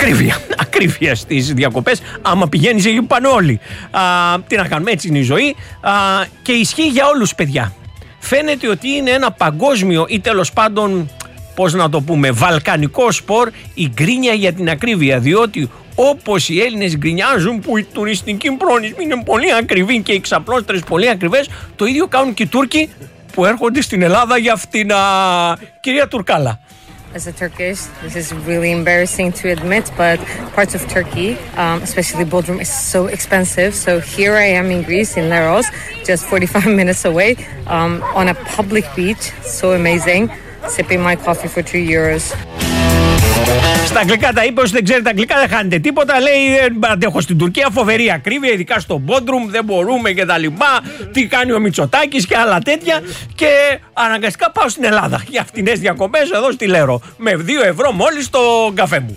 Ακρίβεια στις διακοπές. Άμα πηγαίνεις εκεί πάνε όλοι. Τι να κάνουμε, έτσι είναι η ζωή. Και ισχύει για όλους, παιδιά. Φαίνεται ότι είναι ένα παγκόσμιο ή τέλος πάντων, πώς να το πούμε, βαλκανικό σπορ η γκρίνια για την ακρίβεια. Διότι όπως οι Έλληνες γκρινιάζουν που η τουριστική πρόνηση είναι πολύ ακριβή και οι ξαπλώστρες πολύ ακριβές, το ίδιο κάνουν και οι Τούρκοι που έρχονται στην Ελλάδα για αυτήν. Κυρία Τουρκάλα. As a Turkish, this is really embarrassing to admit, but parts of Turkey, especially Bodrum, is so expensive. So here I am in Greece, in Leros, just 45 minutes away, on a public beach, so amazing, sipping my coffee for 2 euros. Στα αγγλικά τα είπε, όσοι δεν ξέρετε αγγλικά δεν χάνετε τίποτα. Λέει δεν αντέχω στην Τουρκία, φοβερή ακρίβεια, ειδικά στο Μπόντρουμ, δεν μπορούμε και τα λοιπά. Τι κάνει ο Μητσοτάκης και άλλα τέτοια. Και αναγκαστικά πάω στην Ελλάδα για φτηνές διακοπές εδώ στη Λέρο. Με 2 ευρώ μόλις το καφέ μου.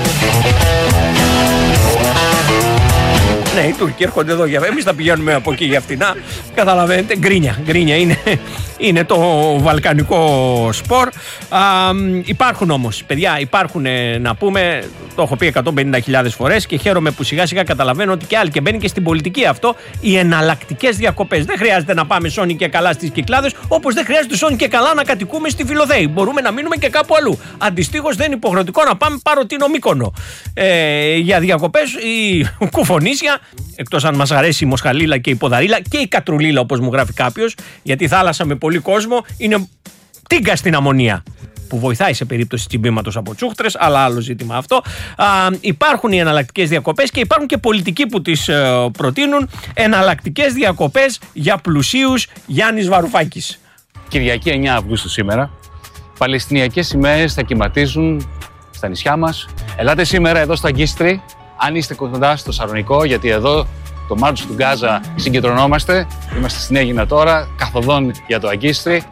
Ναι, οι Τούρκοι έρχονται εδώ για εμείς θα πηγαίνουμε από εκεί για φτηνά. Καταλαβαίνετε, γκρίνια είναι το βαλκανικό σπορ. Υπάρχουν όμως, παιδιά, υπάρχουν να πούμε, το έχω πει 150.000 φορές και χαίρομαι που σιγά σιγά καταλαβαίνω ότι και άλλοι, και μπαίνει και στην πολιτική αυτό, οι εναλλακτικές διακοπές. Δεν χρειάζεται να πάμε σόνι και καλά στις Κυκλάδες, όπως δεν χρειάζεται σόνι και καλά να κατοικούμε στη Φιλοδέη. Μπορούμε να μείνουμε και κάπου αλλού. Αντιστοίχως δεν είναι υποχρεωτικό να πάμε Παροτίνο Μύκονο για διακοπές ή Κουφονίσια. Εκτός αν μας αρέσει η Μοσχαλίλα και η Ποδαρίλα και η Κατρουλίλα, όπως μου γράφει κάποιος, γιατί η θάλασσα με πολύ κόσμο είναι τίγκα στην αμμονία, που βοηθάει σε περίπτωση τσιμπήματος από τσούχτρες, αλλά άλλο ζήτημα αυτό. Υπάρχουν οι εναλλακτικές διακοπές και υπάρχουν και πολιτικοί που τις προτείνουν. Εναλλακτικές διακοπές για πλουσίους. Γιάννης Βαρουφάκης. Κυριακή 9 Αυγούστου σήμερα. Παλαιστινιακές σημαίες θα κυματίζουν στα νησιά μας. Ελάτε σήμερα εδώ στο Αγκίστρι. Αν είστε κοντά στο Σαλονικό, γιατί εδώ το Μάρτιο του Γκάζα συγκεντρωνόμαστε. Είμαστε στην Αίγινα τώρα, καθοδόν για το Αγκίστρι.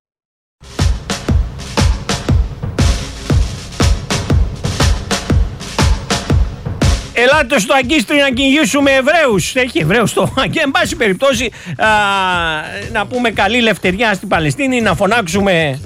Ελάτε στο Αγκίστρι να κυνηγήσουμε Εβραίους. Έχει Εβραίους στο Αγκίστρι. Εν πάση περιπτώσει, να πούμε καλή ελευθεριά στην Παλαιστίνη, να φωνάξουμε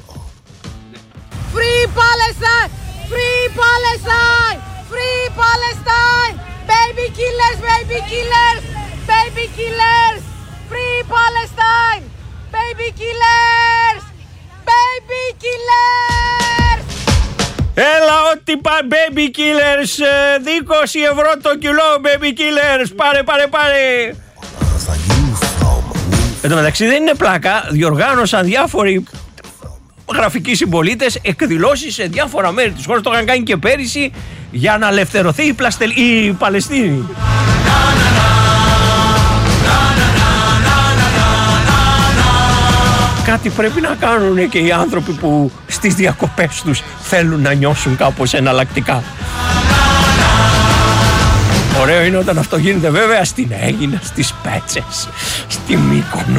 Free Palestine! Free Palestine! Free Palestine! Baby killers! Baby killers! Baby killers! Free Palestine! Baby killers! Baby killers! Έλα ό,τι baby killers, 20 ευρώ το κιλό baby killers, πάρε. Εν τω μεταξύ δεν είναι πλάκα, διοργάνωσαν διάφοροι γραφικοί συμπολίτες εκδηλώσεις σε διάφορα μέρη της χώρας, το είχαν κάνει και πέρυσι για να ελευθερωθεί η Παλαιστίνη. Κάτι πρέπει να κάνουν και οι άνθρωποι που στις διακοπές τους θέλουν να νιώσουν κάπως εναλλακτικά. Ωραίο είναι όταν αυτό γίνεται βέβαια στην Αίγινα, στις Πέτσες, στη Μύκονο,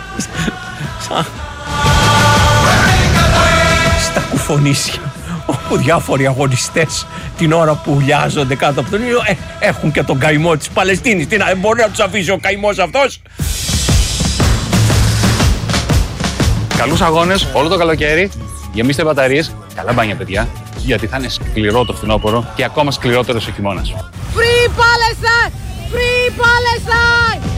στα Κουφονίσια, όπου διάφοροι αγωνιστές την ώρα που ουλιάζονται κάτω από τον ήλιο έχουν και τον καημό της Παλαιστίνης. Τι να, μπορεί να τους αφήσει ο καημός αυτός? Καλούς αγώνες όλο το καλοκαίρι. Γεμίστε μπαταρίες. Καλά μπάνια, παιδιά. Γιατί θα είναι σκληρό το φθινόπωρο και ακόμα σκληρότερο ο χειμώνας. Free Palestine! Free Palestine!